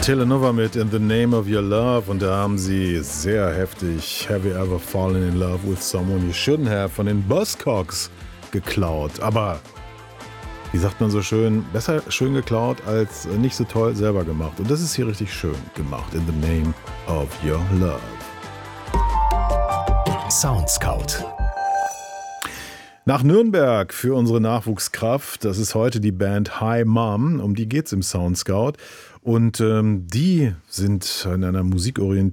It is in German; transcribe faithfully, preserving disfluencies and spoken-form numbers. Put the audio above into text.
Telenova mit In the Name of Your Love, und da haben sie sehr heftig Have You Ever Fallen in Love with Someone You Shouldn't Have von den Buzzcocks geklaut. Aber wie sagt man so schön, besser schön geklaut als nicht so toll selber gemacht. Und das ist hier richtig schön gemacht. In the Name of Your Love. Soundscout. Nach Nürnberg für unsere Nachwuchskraft. Das ist heute die Band Hi Mom. Um die geht's im Soundscout. Und ähm, die sind in einer musikorientierten